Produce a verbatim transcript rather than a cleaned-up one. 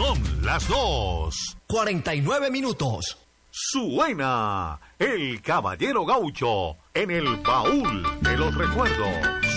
Son las dos. cuarenta y nueve minutos. Suena el Caballero Gaucho en el baúl de los recuerdos.